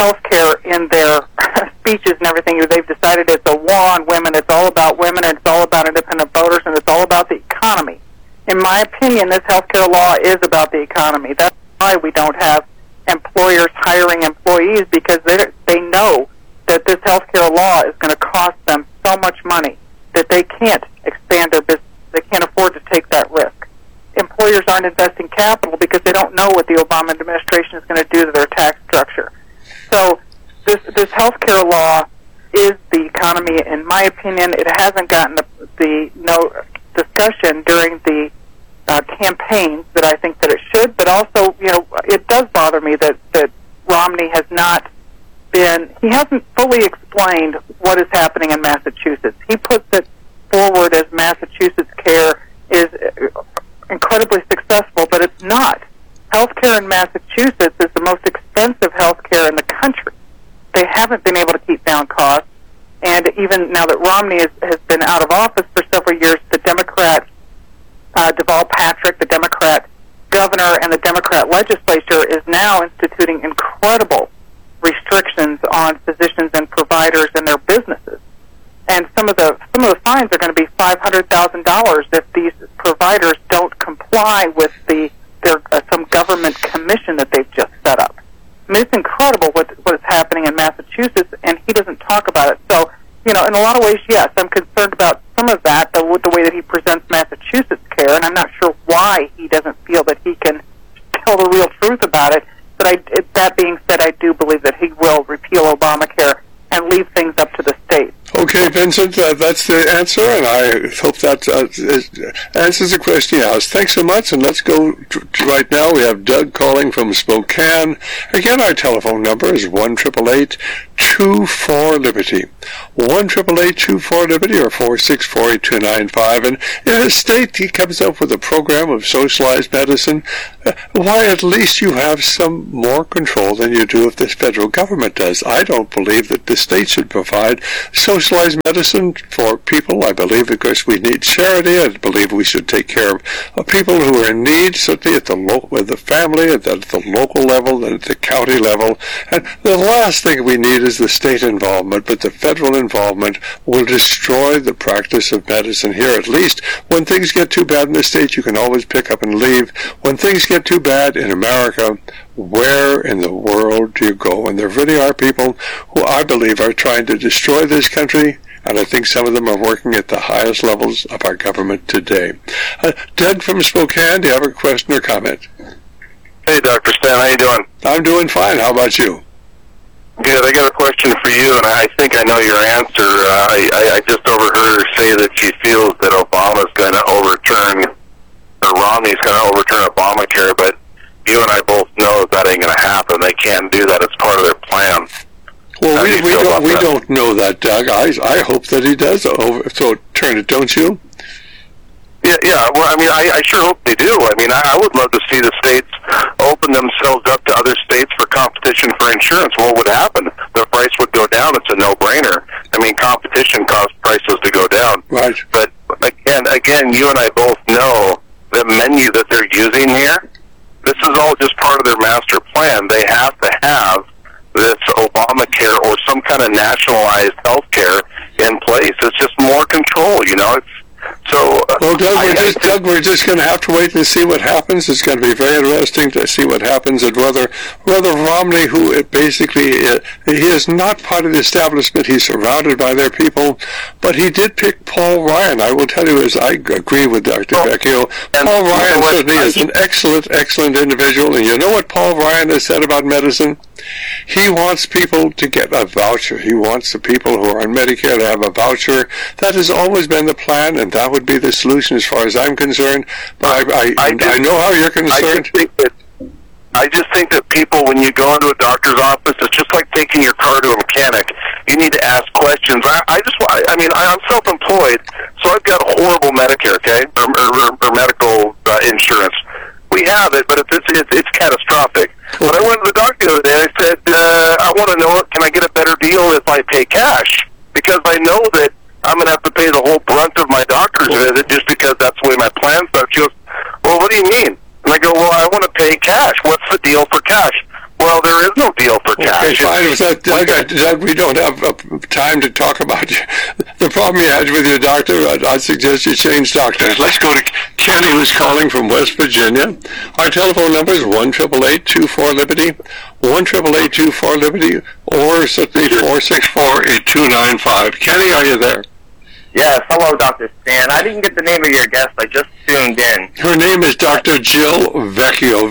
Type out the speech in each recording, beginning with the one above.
health care in their speeches and everything. They've decided it's a war on women, it's all about women, and it's all about independent voters, and it's all about the economy. In my opinion, this health care law is about the economy. That's why we don't have employers hiring employees, because they know that this health care law is going to cost them so much money that they can't expand their business. They can't afford to take that risk. Employers aren't investing capital because they don't know what the Obama administration is going to do to their tax structure. So this health care law is the economy. In my opinion, it hasn't gotten the discussion during the campaigns that I think that it should, but also, it does bother me that Romney has not he hasn't fully explained what is happening in Massachusetts. He puts it forward as Massachusetts care is incredibly successful, but it's not. Healthcare in Massachusetts is the most expensive healthcare in the country. They haven't been able to keep down costs, and even now that Romney has been out of office for several years, the Democrat Deval Patrick, the Democrat governor, and the Democrat legislature is now instituting incredible restrictions on physicians and providers and their businesses. And some of the fines are going to be $500,000 if these providers don't comply with some government commission that they've just set up. I mean, it's incredible what is happening in Massachusetts, and he doesn't talk about it. So, in a lot of ways, yes, I'm concerned about some of that, with the way that he presents Massachusetts care, and I'm not sure why he doesn't feel that he can tell the real truth about it. But that being said, I do believe that he will repeal Obamacare and leave things up to the states. Okay, Vincent, that's the answer, and I hope that answers the question you asked. Thanks so much, and let's go to right now. We have Doug calling from Spokane. Again, our telephone number is 1-888-24-LIBERTY. 1-888-24-LIBERTY or 464-8295. And in a state, he comes up with a program of socialized medicine. Why, at least you have some more control than you do if the federal government does. I don't believe that the state should provide socialized medicine for people. I believe, of course, we need charity. I believe we should take care of people who are in need, certainly at the family, at the local level, and at the county level. And the last thing we need is the state involvement, but the federal involvement will destroy the practice of medicine here. At least when things get too bad in the state, you can always pick up and leave. When things get too bad in America, where in the world do you go? And there really are people who I believe are trying to destroy this country, and I think some of them are working at the highest levels of our government today. Doug from Spokane, do you have a question or comment? Hey, Dr. Stan, how you doing? I'm doing fine. How about you? Good. I got a question for you, and I think I know your answer. I just overheard her say that she feels that Obama's going to overturn, or Romney's going to overturn Obamacare, but you and I both know that ain't going to happen. They can't do that. It's part of their plan. Well, we don't know that, Doug. I hope that he does overturn it, don't you? Yeah. Well, I mean, I sure hope they do. I mean, I would love to see the states open themselves up to other states for competition for insurance. What would happen? The price would go down. It's a no-brainer. I mean, competition caused prices to go down. Right. But again, you and I both know the menu that they're using here. This is all just part of their master plan. They have to have this Obamacare or some kind of nationalized health care in place. It's just more control, It's so. Well, Doug, we're just going to have to wait and see what happens. It's going to be very interesting to see what happens, and whether Romney, who basically he is not part of the establishment, he's surrounded by their people, but he did pick Paul Ryan. I will tell you, as I agree with Dr. Vecchio, Paul Ryan certainly is an excellent individual, and you know what Paul Ryan has said about medicine? He wants people to get a voucher. He wants the people who are on Medicare to have a voucher. That has always been the plan, and that would be the solution as far as I'm concerned. But I know how you're concerned. I just think that people, when you go into a doctor's office, it's just like taking your car to a mechanic. You need to ask questions. I'm self-employed, so I've got horrible Medicare, okay, or medical insurance. We have it, but it's catastrophic. But I went to the doctor the other day and I said, I want to know, can I get a better deal if I pay cash? Because I know that I'm going to have to pay the whole brunt of my doctor's visit just because that's the way my plan's set. She goes, well, what do you mean? And I go, well, I want to pay cash. What's the deal for cash? Well, there is no deal for cash. Okay, fine. Doug, we don't have time to talk about the problem you had with your doctor. I'd suggest you change doctors. Let's go to Kenny, who's calling from West Virginia. Our telephone number is 1-888-24-LIBERTY, 1-888-24-LIBERTY, or certainly 464-8295. Kenny, are you there? Yes, hello, Dr. Stan. I didn't get the name of your guest. I just tuned in. Her name is Dr. Jill Vecchio,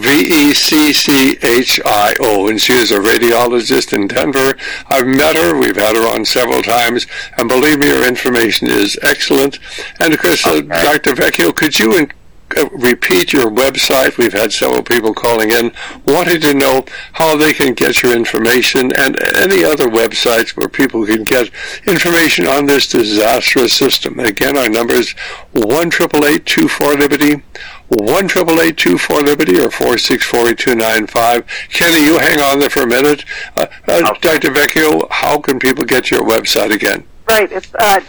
Vecchio, and she is a radiologist in Denver. I've met her. We've had her on several times, and believe me, her information is excellent. And, of course, Dr. Vecchio, could you repeat your website? We've had several people calling in wanting to know how they can get your information and any other websites where people can get information on this disastrous system. Again, our number is 1-888-24-LIBERTY, 1-888-24-LIBERTY, or 464-8295. Kenny, you hang on there for a minute. Dr. Vecchio, how can people get your website again? Right, it's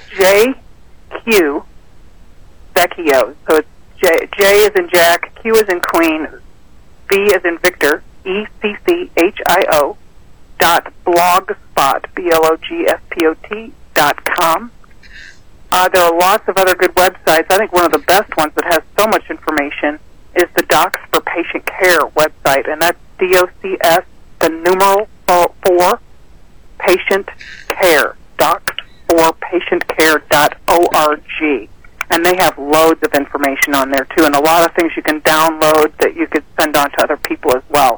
JQ Vecchio. So it's J is in Jack, Q is in Queen, V is in Victor, ECCHIO .blogspot, BLOGSPOT.com. There are lots of other good websites. I think one of the best ones that has so much information is the Docs for Patient Care website, and that's DOCS, the numeral 4, Patient Care, docs4patientcare.org. And they have loads of information on there, too, and a lot of things you can download that you could send on to other people as well.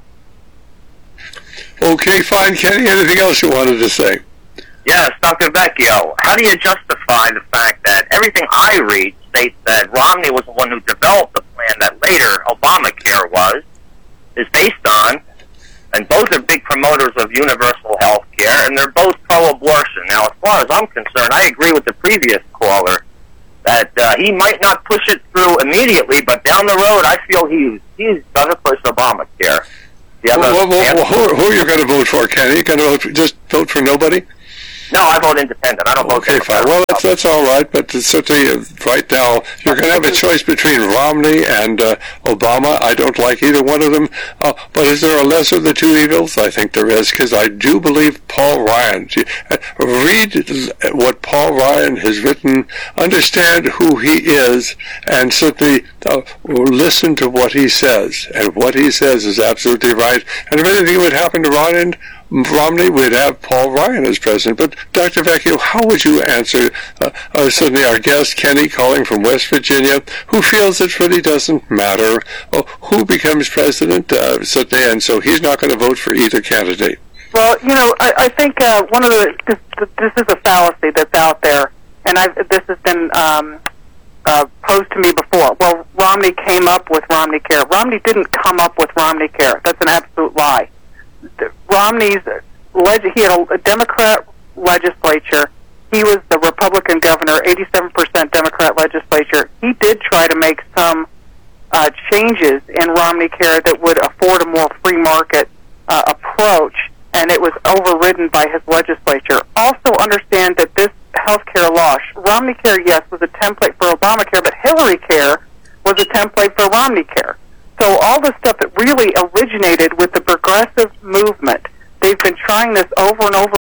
Okay, fine, Kenny. Anything else you wanted to say? Yes, Dr. Vecchio, how do you justify the fact that everything I read states that Romney was the one who developed the plan that later Obamacare is based on, and both are big promoters of universal health care, and they're both pro-abortion. Now, as far as I'm concerned, I agree with the previous caller that he might not push it through immediately, but down the road, I feel he's going to push Obamacare. Who are you going to vote for, Kenny? You going to just vote for nobody? No, I vote independent. I don't vote Okay, fine. Well, that's all right, but certainly right now you're going to have a choice between Romney and Obama. I don't like either one of them, but is there a lesser of the two evils? I think there is, because I do believe Paul Ryan. Read what Paul Ryan has written, understand who he is, and certainly listen to what he says. And what he says is absolutely right. And if anything would happen to Romney, we'd have Paul Ryan as president. But Dr. Vecchio, how would you answer suddenly our guest, Kenny, calling from West Virginia, who feels it really doesn't matter who becomes president, suddenly, and so he's not going to vote for either candidate? Well, I think one of this is a fallacy that's out there, and this has been posed to me before. Well, Romney came up with Romneycare. Romney didn't come up with Romneycare. That's an absolute lie. Romney's he had a Democrat legislature. He was the Republican governor, 87% Democrat legislature. He did try to make some changes in Romneycare that would afford a more free market approach, and it was overridden by his legislature. Also understand that this health care law, Romneycare, yes, was a template for Obamacare, but Hillary Care was a template for Romneycare. So all the stuff that really originated with the progressive movement, they've been trying this over and over